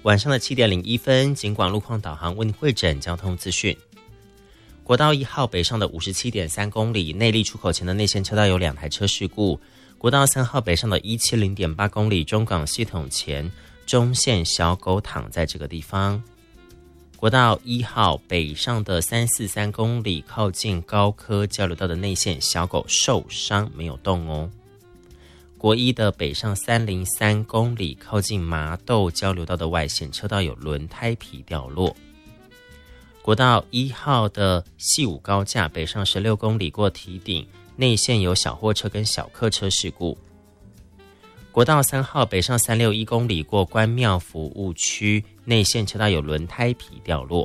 晚上的7点01分，警广路况导航为您汇整交通资讯。国道1号北上的 57.3 公里，内壢出口前的内线车道有2台车事故。国道3号北上的 170.8 公里，中港系统前中线小狗躺在这个地方。国道1号北上的343公里，靠近高科交流道的内线小狗受伤没有动哦。国一的北上303公里，靠近麻豆交流道的外线车道有轮胎皮掉落。国道1号的细武高架北上16公里过堤顶，内线有小货车跟小客车事故。国道3号北上361公里过关庙服务区，内线车道有轮胎皮掉落。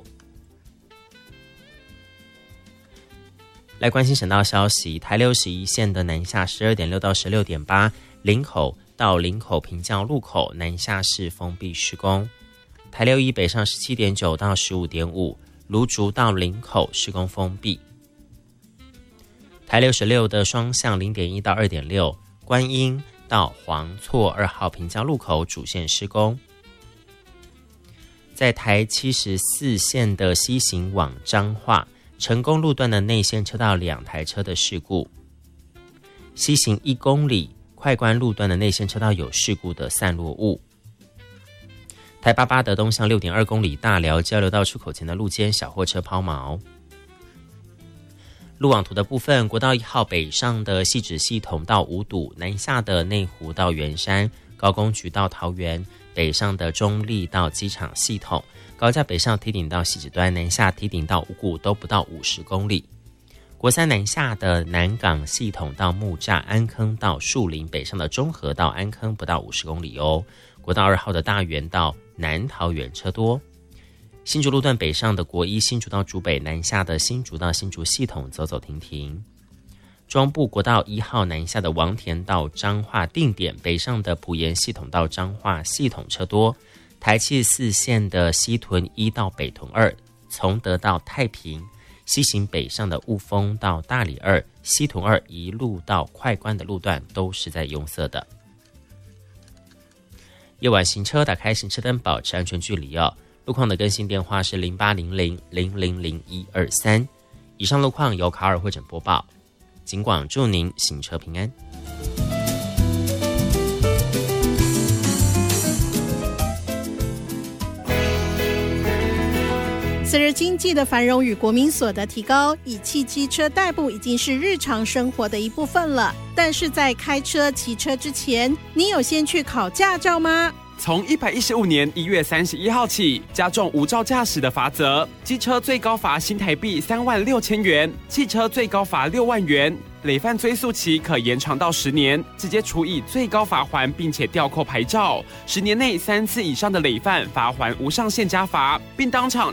来关心省道消息，台61线的南下 12.6 到 16.8， 林口到林口平交路口南下是封闭施工。台61北上 17.9 到 15.5， 芦竹到林口施工封闭。台66的双向 0.1 到 2.6， 观音到黄错2号平交路口主线施工。在台74线的西行往彰化成功路段的内线车道2台车的事故，西行1公里快关路段的内线车道有事故的散落物。台88的东向 6.2 公里大寮交流道出口前的路肩小货车抛锚。路网图的部分，国道1号北上的汐止系统到五堵，南下的内湖到圆山，高工局到桃园，北上的中立到机场系统，高架北上堤顶到汐止端，南下堤顶到五股都不到50公里。国三南下的南港系统到木栅，安坑到树林，北上的中和到安坑不到50公里哦。国道2号的大园到南桃园车多。新竹路段北上的国一新竹到竹北，南下的新竹到新竹系统走走停停。中部国道1号南下的王田到彰化定点，北上的埔盐系统到彰化系统车多。台74线的西屯1到北屯2，从德到太平，西行北上的雾峰到大里2，西屯2一路到快关的路段都是在用色的。夜晚行车打开行车灯，保持安全距离哦。路况的更新电话是0800000123。以上路况由卡尔汇整播报，警广祝您行车平安。 随着经济的繁荣与国民所得提高，以汽机车代步已经是日常生活的一部分了。但是在开车、骑车之前，你有先去考驾照吗？ 从115年1月31号起，加重无照驾驶的罚则，机车最高罚新台币36000元，汽车最高罚6万元。累犯追诉期可延长到10年，直接处以最高罚锾，并且吊扣牌照。10年内3次以上的累犯，罚锾无上限加罚，并当场